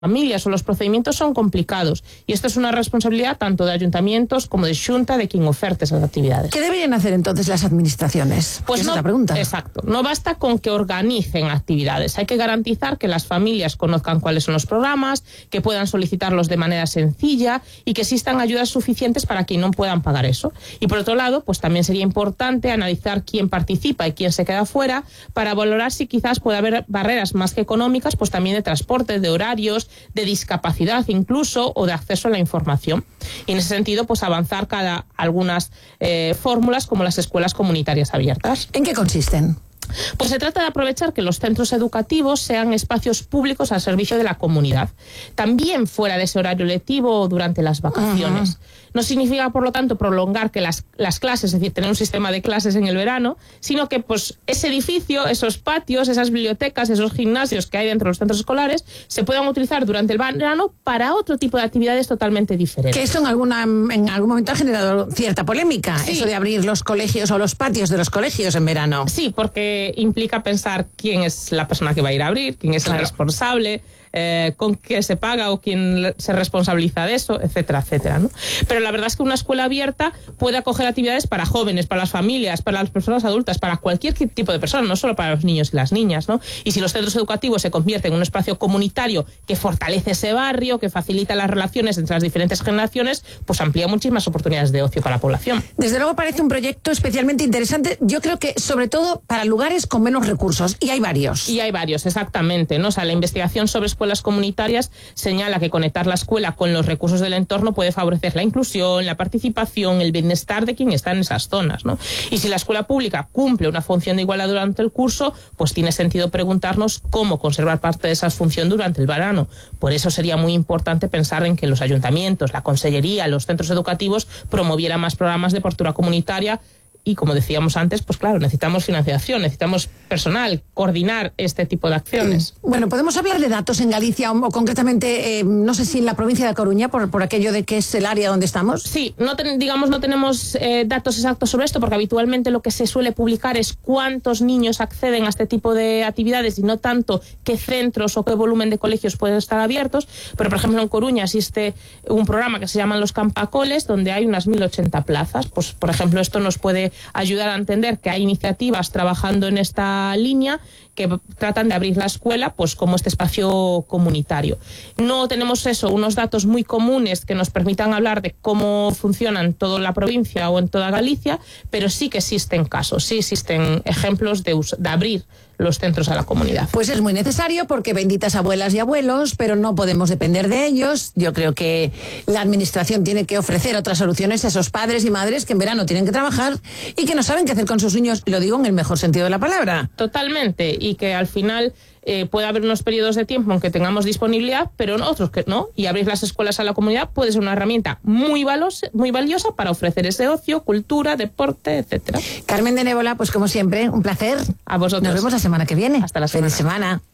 familias o los procedimientos son complicados y esto es una responsabilidad tanto de ayuntamientos como de Xunta de quien oferte esas actividades. ¿Qué deberían hacer entonces las administraciones? Pues esa es la pregunta. Exacto. No basta con que organicen actividades. Hay que garantizar que las familias conozcan cuáles son los programas, que puedan solicitarlos de manera sencilla y que existan ayudas suficientes para quien no puedan pagar eso. Y por otro lado, pues también sería importante analizar quién participa y quién se queda fuera para valorar si quizás puede haber barreras más que económicas, pues también de transporte, de horarios, de discapacidad incluso, o de acceso a la información. Y en ese sentido, pues avanzar algunas fórmulas como las escuelas comunitarias abiertas. ¿En qué consisten? Pues se trata de aprovechar que los centros educativos sean espacios públicos al servicio de la comunidad, también fuera de ese horario lectivo o durante las vacaciones. No significa, por lo tanto, prolongar que las clases, es decir, tener un sistema de clases en el verano, sino que pues ese edificio, esos patios, esas bibliotecas, esos gimnasios que hay dentro de los centros escolares, se puedan utilizar durante el verano para otro tipo de actividades totalmente diferentes. Que esto en algún momento ha generado cierta polémica, sí. Eso de abrir los colegios o los patios de los colegios en verano. Sí, porque implica pensar quién es la persona que va a ir a abrir, quién es el responsable, con qué se paga o quién se responsabiliza de eso, etcétera, etcétera, ¿no? Pero la verdad es que una escuela abierta puede acoger actividades para jóvenes, para las familias, para las personas adultas, para cualquier tipo de persona, no solo para los niños y las niñas, ¿no? Y si los centros educativos se convierten en un espacio comunitario que fortalece ese barrio, que facilita las relaciones entre las diferentes generaciones, pues amplía muchísimas oportunidades de ocio para la población. Desde luego parece un proyecto especialmente interesante, yo creo que sobre todo para lugares con menos recursos, y hay varios. Y hay varios, exactamente, ¿no? O sea, la investigación sobre escuelas comunitarias señala que conectar la escuela con los recursos del entorno puede favorecer la inclusión, la participación, el bienestar de quien está en esas zonas, ¿no? Y si la escuela pública cumple una función de igualdad durante el curso, pues tiene sentido preguntarnos cómo conservar parte de esa función durante el verano. Por eso sería muy importante pensar en que los ayuntamientos, la consellería, los centros educativos promovieran más programas de apertura comunitaria. Y como decíamos antes, pues claro, necesitamos financiación, necesitamos personal, coordinar este tipo de acciones. Bueno, ¿podemos hablar de datos en Galicia o concretamente, no sé si en la provincia de Coruña, por aquello de que es el área donde estamos? Sí, no tenemos datos exactos sobre esto porque habitualmente lo que se suele publicar es cuántos niños acceden a este tipo de actividades y no tanto qué centros o qué volumen de colegios pueden estar abiertos. Pero, por ejemplo, en Coruña existe un programa que se llama Los Campacoles, donde hay unas 1.080 plazas. Pues, por ejemplo, esto nos puede ayudar a entender que hay iniciativas trabajando en esta línea que tratan de abrir la escuela pues como este espacio comunitario. No tenemos unos datos muy comunes que nos permitan hablar de cómo funciona en toda la provincia o en toda Galicia, pero sí que existen casos, sí existen ejemplos de abrir los centros a la comunidad. Pues es muy necesario porque benditas abuelas y abuelos, pero no podemos depender de ellos. Yo creo que la administración tiene que ofrecer otras soluciones a esos padres y madres que en verano tienen que trabajar y que no saben qué hacer con sus niños, lo digo en el mejor sentido de la palabra. Totalmente, y que al final puede haber unos periodos de tiempo en que tengamos disponibilidad, pero otros que no, y abrir las escuelas a la comunidad puede ser una herramienta muy valiosa para ofrecer ese ocio, cultura, deporte, etcétera. Carmen de Névola, pues como siempre, un placer. A vosotros. Nos vemos la semana que viene. Hasta la semana. Feliz semana.